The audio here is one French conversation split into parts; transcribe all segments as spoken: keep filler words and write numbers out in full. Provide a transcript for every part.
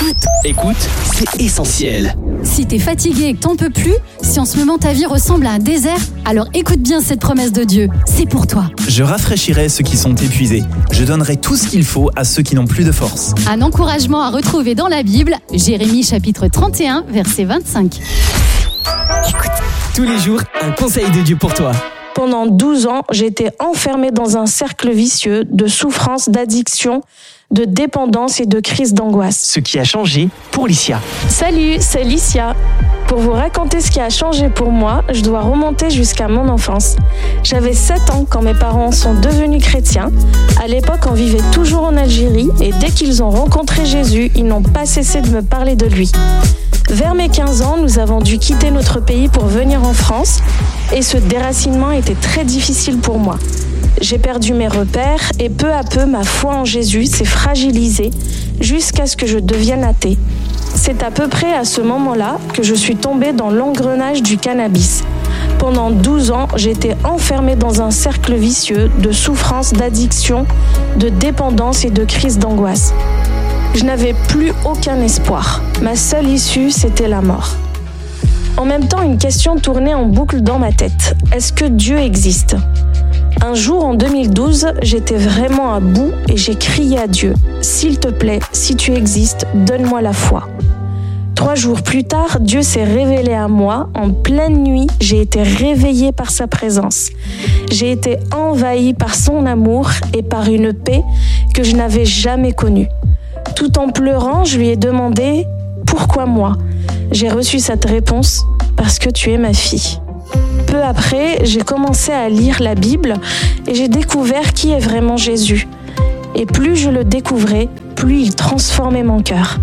Écoute, écoute, c'est essentiel. Si t'es fatigué et que t'en peux plus, si en ce moment ta vie ressemble à un désert, alors écoute bien cette promesse de Dieu, c'est pour toi. Je rafraîchirai ceux qui sont épuisés. Je donnerai tout ce qu'il faut à ceux qui n'ont plus de force. Un encouragement à retrouver dans la Bible, Jérémie chapitre trente et un, verset vingt-cinq. Écoute, tous les jours, un conseil de Dieu pour toi. Pendant douze ans, j'étais enfermée dans un cercle vicieux de souffrance, d'addiction, de dépendance et de crise d'angoisse. Ce qui a changé pour Licia. Salut, c'est Licia. Pour vous raconter ce qui a changé pour moi, je dois remonter jusqu'à mon enfance. J'avais sept ans quand mes parents sont devenus chrétiens. À l'époque, on vivait toujours en Algérie et dès qu'ils ont rencontré Jésus, ils n'ont pas cessé de me parler de lui. Vers mes quinze ans, nous avons dû quitter notre pays pour venir en France et ce déracinement était très difficile pour moi. J'ai perdu mes repères et peu à peu ma foi en Jésus s'est fragilisée jusqu'à ce que je devienne athée. C'est à peu près à ce moment-là que je suis tombée dans l'engrenage du cannabis. Pendant douze ans, j'étais enfermée dans un cercle vicieux de souffrance, d'addiction, de dépendance et de crise d'angoisse. Je n'avais plus aucun espoir. Ma seule issue, c'était la mort. En même temps, une question tournait en boucle dans ma tête. Est-ce que Dieu existe ? Un jour, en deux mille douze, j'étais vraiment à bout et j'ai crié à Dieu. « S'il te plaît, si tu existes, donne-moi la foi. » Trois jours plus tard, Dieu s'est révélé à moi. En pleine nuit, j'ai été réveillée par sa présence. J'ai été envahie par son amour et par une paix que je n'avais jamais connue. Tout en pleurant, je lui ai demandé « Pourquoi moi ?» J'ai reçu cette réponse « Parce que tu es ma fille ». Peu après, j'ai commencé à lire la Bible et j'ai découvert qui est vraiment Jésus. Et plus je le découvrais, plus il transformait mon cœur.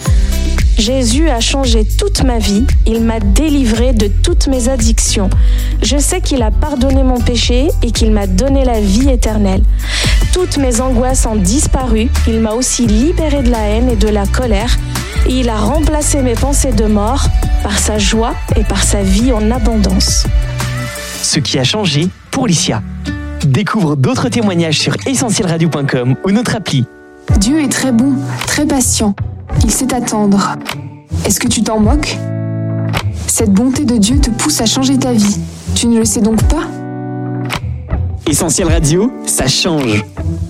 Jésus a changé toute ma vie, il m'a délivré de toutes mes addictions. Je sais qu'il a pardonné mon péché et qu'il m'a donné la vie éternelle. Toutes mes angoisses ont disparu, il m'a aussi libéré de la haine et de la colère et il a remplacé mes pensées de mort par sa joie et par sa vie en abondance. Ce qui a changé pour Licia. Découvre d'autres témoignages sur essentiel radio point com ou notre appli. Dieu est très bon, très patient. Il sait attendre. Est-ce que tu t'en moques ? Cette bonté de Dieu te pousse à changer ta vie. Tu ne le sais donc pas ? Essentiel Radio, ça change.